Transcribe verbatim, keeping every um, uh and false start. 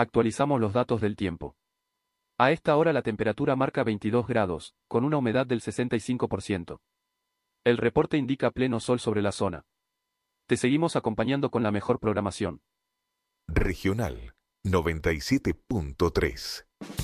Actualizamos los datos del tiempo. A esta hora la temperatura marca veintidós grados, con una humedad del sesenta y cinco por ciento. El reporte indica pleno sol sobre la zona. Te seguimos acompañando con la mejor programación. Regional noventa y siete punto tres.